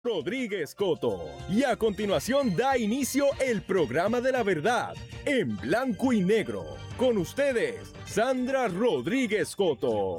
Rodríguez Coto. Y a continuación da inicio el programa de la verdad en blanco y negro. Con ustedes, Sandra Rodríguez Coto.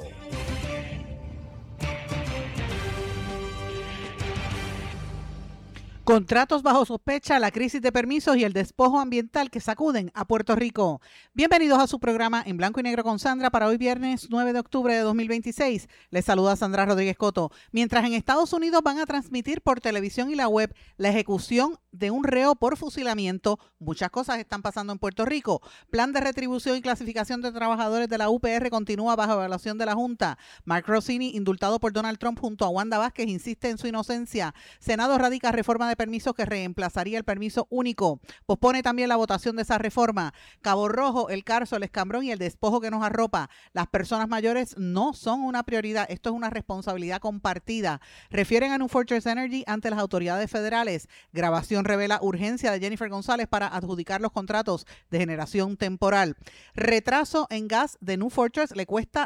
Contratos bajo sospecha, la crisis de permisos y el despojo ambiental que sacuden a Puerto Rico. Bienvenidos a su programa en blanco y negro con Sandra para hoy viernes 9 de octubre de 2026. Les saluda Sandra Rodríguez Coto. Mientras en Estados Unidos van a transmitir por televisión y la web la ejecución de un reo por fusilamiento, muchas cosas están pasando en Puerto Rico. Plan de retribución y clasificación de trabajadores de la UPR continúa bajo evaluación de la Junta. Mark Rossini, indultado por Donald Trump junto a Wanda Vázquez, insiste en su inocencia. Senado radica reforma de permisos que reemplazaría el permiso único. Pospone también la votación de esa reforma. Cabo Rojo, el Carso, el Escambrón y el despojo que nos arropa. Las personas mayores no son una prioridad. Esto es una responsabilidad compartida. Refieren a New Fortress Energy ante las autoridades federales. Grabación revela urgencia de Jennifer González para adjudicar los contratos de generación temporal. Retraso en gas de New Fortress le cuesta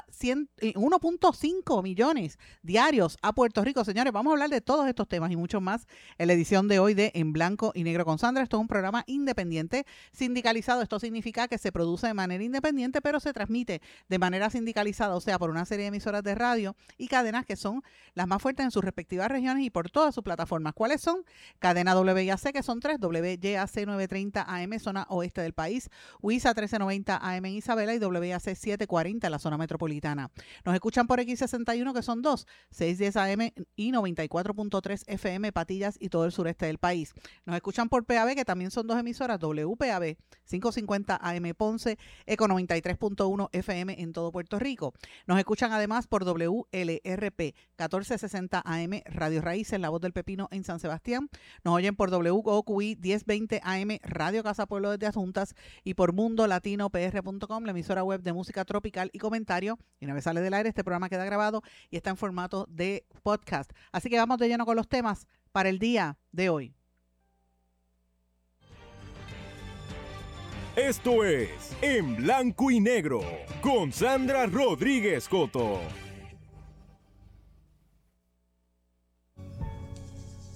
1.5 millones diarios a Puerto Rico. Señores, vamos a hablar de todos estos temas y muchos más en la edición de hoy de En Blanco y Negro con Sandra. Esto es un programa independiente, sindicalizado. Esto significa que se produce de manera independiente, pero se transmite de manera sindicalizada, o sea, por una serie de emisoras de radio y cadenas que son las más fuertes en sus respectivas regiones y por todas sus plataformas. ¿Cuáles son? Cadena WIAC, que son 3, WYAC 930 AM, zona oeste del país, WISA 1390 AM en Isabela y WIAC 740 en la zona metropolitana. Nos escuchan por X61, que son 2, 610 AM y 94.3 FM, Patillas y todo el sureste del país. Nos escuchan por PAB, que también son 2 emisoras, WPAB 550 AM Ponce, Eco 93.1 FM en todo Puerto Rico. Nos escuchan además por WLRP 1460 AM, Radio Raíces, La Voz del Pepino en San Sebastián. Nos oyen por WOQI 1020 AM, Radio Casa Pueblo desde Adjuntas y por mundolatinopr.com, la emisora web de música tropical y comentario. Y una vez sale del aire, este programa queda grabado y está en formato de podcast. Así que vamos de lleno con los temas para el día de hoy. Esto es En Blanco y Negro con Sandra Rodríguez Coto.